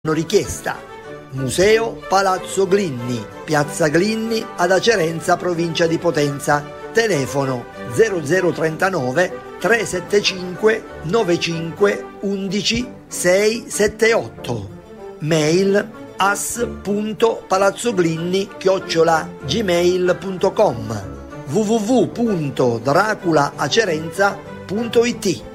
richiesta. Museo Palazzo Glinni, Piazza Glinni ad Acerenza, provincia di Potenza. Telefono 0039 375 95 11 678. Mail as.palazzoglinni@gmail.com. www.draculaacerenza.it.